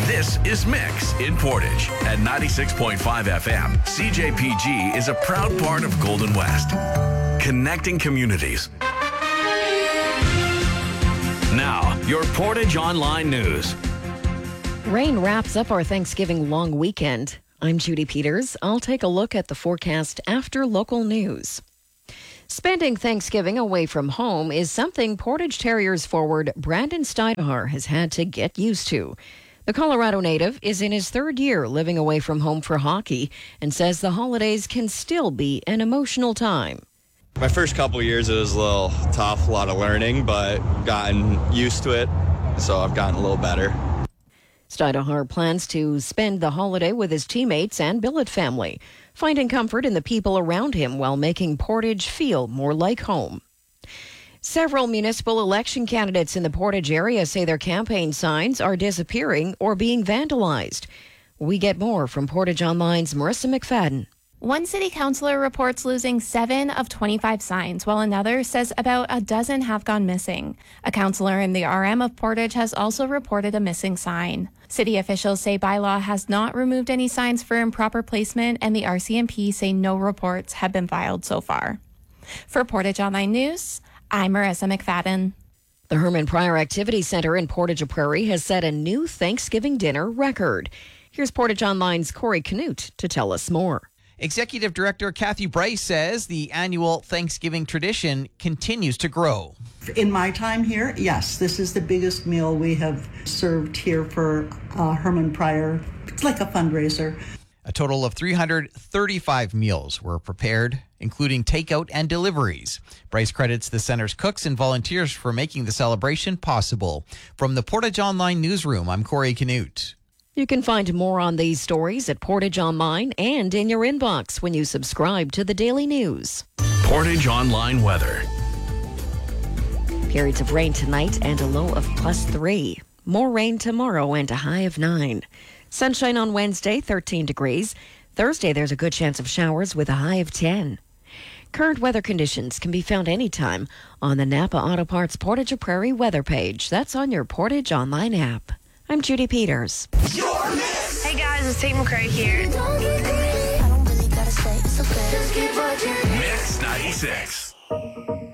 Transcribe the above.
This is Mix in Portage at 96.5 FM. CJPG is a proud part of Golden West, connecting communities. Now, your Portage Online News. Rain wraps up our Thanksgiving long weekend. I'm Judy Peters. I'll take a look at the forecast after local news. Spending Thanksgiving away from home is something Portage Terriers forward Brandon Steinhar has had to get used to. The Colorado native is in his third year living away from home for hockey and says the holidays can still be an emotional time. My first couple years it was a little tough, a lot of learning, but gotten used to it, so I've gotten a little better. Steinhar plans to spend the holiday with his teammates and billet family, finding comfort in the people around him while making Portage feel more like home. Several municipal election candidates in the Portage area say their campaign signs are disappearing or being vandalized. We get more from Portage Online's Marissa McFadden. One city councillor reports losing 7 of 25 signs, while another says about a dozen have gone missing. A councillor in the RM of Portage has also reported a missing sign. City officials say bylaw has not removed any signs for improper placement, and the RCMP say no reports have been filed so far. For Portage Online News, I'm Marissa McFadden. The Herman Pryor Activity Center in Portage Prairie has set a new Thanksgiving dinner record. Here's Portage Online's Corey Canute to tell us more. Executive Director Kathy Bryce says the annual Thanksgiving tradition continues to grow. In my time here, yes, this is the biggest meal we have served here for Herman Pryor. It's like a fundraiser. A total of 335 meals were prepared, including takeout and deliveries. Bryce credits the center's cooks and volunteers for making the celebration possible. From the Portage Online newsroom, I'm Corey Canute. You can find more on these stories at Portage Online and in your inbox when you subscribe to the Daily News. Portage Online weather. Periods of rain tonight and a low of +3. More rain tomorrow and a high of 9. Sunshine on Wednesday, 13 degrees. Thursday, there's a good chance of showers with a high of 10. Current weather conditions can be found anytime on the Napa Auto Parts Portage Prairie weather page. That's on your Portage Online app. I'm Judy Peters. Hey guys, it's Tate McRae here. Mix 96.